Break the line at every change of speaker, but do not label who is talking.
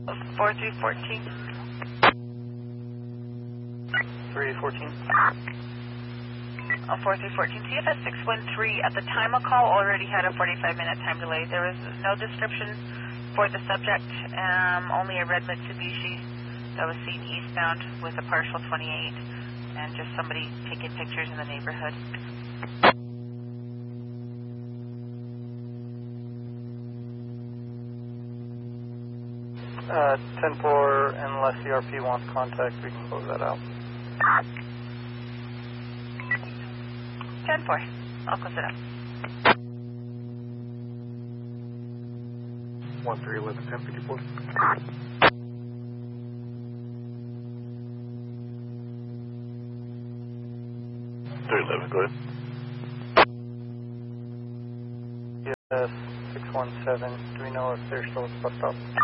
4314.
314.
4314. CFS 613 at the time of call already had a 45-minute time delay. There was no description for the subject, only a red Mitsubishi that was seen eastbound with a partial 28, and just somebody taking pictures in the neighborhood.
Uh, 10-4, unless CRP wants contact, we can close that out.
10-4. I'll close it up.
1311, 1054.
311, go ahead.
Yes, 617. Do we know if they're still at the bus stop?